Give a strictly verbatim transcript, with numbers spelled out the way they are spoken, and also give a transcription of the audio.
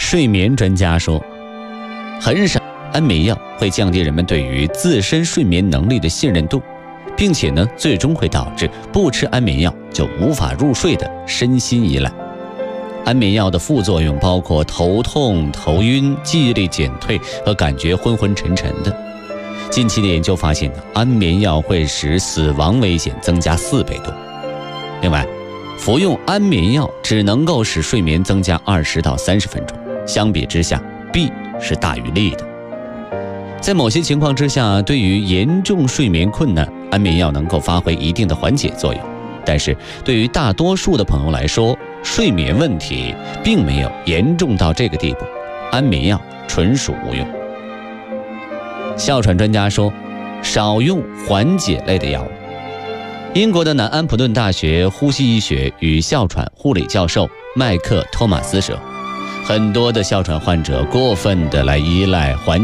睡眠专家说，很少安眠药会降低人们对于自身睡眠能力的信任度，并且呢，最终会导致不吃安眠药就无法入睡的身心依赖。安眠药的副作用包括头痛、头晕、记忆力减退和感觉昏昏沉沉的。近期的研究发现，安眠药会使死亡危险增加四倍多。另外，服用安眠药只能够使睡眠增加二十到三十分钟，相比之下，弊是大于利的。在某些情况之下，对于严重睡眠困难，安眠药能够发挥一定的缓解作用。但是对于大多数的朋友来说，睡眠问题并没有严重到这个地步，安眠药纯属无用。哮喘专家说，少用缓解类的药物。英国的南安普顿大学呼吸医学与哮喘护理教授麦克·托马斯说，很多的哮喘患者过分的来依赖缓